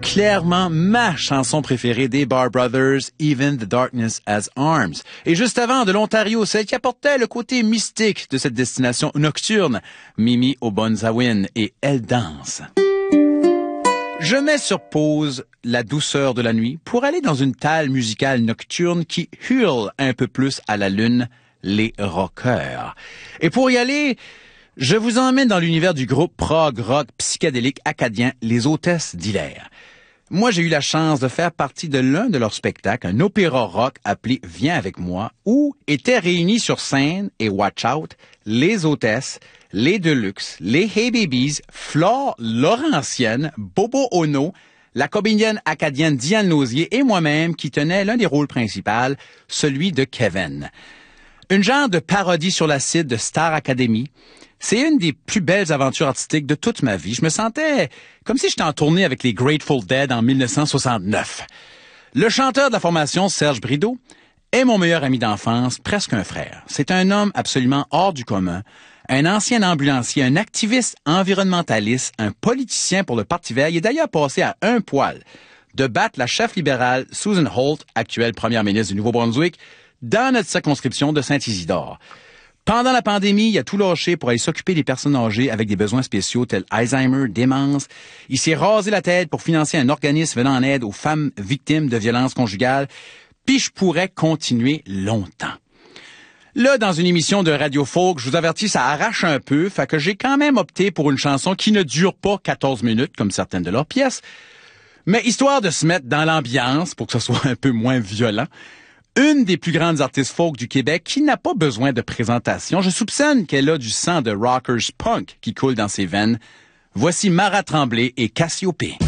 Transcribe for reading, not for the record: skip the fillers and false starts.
clairement ma chanson préférée des Barr Brothers, Even the Darkness Has Arms. Et juste avant, de l'Ontario, celle qui apportait le côté mystique de cette destination nocturne, Mimi Obonzawin et Elle danse. Je mets sur pause la douceur de la nuit pour aller dans une talle musicale nocturne qui hurle un peu plus à la lune, les rockers. Et pour y aller, je vous emmène dans l'univers du groupe prog rock psychédélique acadien Les Hôtesses d'Hilaire. Moi, j'ai eu la chance de faire partie de l'un de leurs spectacles, un opéra rock appelé Viens avec moi, où étaient réunis sur scène, et watch out, les Hôtesses, les Deluxe, les Hey Babies, Flore Laurentienne, Bobo Ono, la comédienne acadienne Diane Lausier et moi-même qui tenais l'un des rôles principaux, celui de Kevin. Une genre de parodie sur l'acide de Star Academy. C'est une des plus belles aventures artistiques de toute ma vie. Je me sentais comme si j'étais en tournée avec les Grateful Dead en 1969. Le chanteur de la formation, Serge Brideau, est mon meilleur ami d'enfance, presque un frère. C'est un homme absolument hors du commun, un ancien ambulancier, un activiste environnementaliste, un politicien pour le Parti vert. Il est d'ailleurs passé à un poil de battre la chef libérale Susan Holt, actuelle première ministre du Nouveau-Brunswick, dans notre circonscription de Saint-Isidore. Pendant la pandémie, il a tout lâché pour aller s'occuper des personnes âgées avec des besoins spéciaux tels Alzheimer, démence. Il s'est rasé la tête pour financer un organisme venant en aide aux femmes victimes de violences conjugales. Puis je pourrais continuer longtemps. Là, dans une émission de Radio Folk, je vous avertis, ça arrache un peu, fait que j'ai quand même opté pour une chanson qui ne dure pas 14 minutes, comme certaines de leurs pièces, mais histoire de se mettre dans l'ambiance, pour que ce soit un peu moins violent, une des plus grandes artistes folk du Québec qui n'a pas besoin de présentation. Je soupçonne qu'elle a du sang de rockers punk qui coule dans ses veines. Voici Mara Tremblay et Cassiopée.